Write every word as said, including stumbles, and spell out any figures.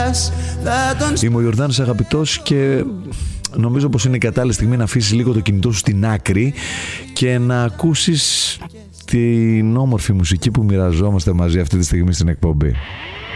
Είμαι ο Ιορδάνης Αγαπητός και νομίζω πως είναι η κατάλληλη στιγμή να αφήσεις λίγο το κινητό σου στην άκρη και να ακούσεις την όμορφη μουσική που μοιραζόμαστε μαζί αυτή τη στιγμή στην εκπομπή.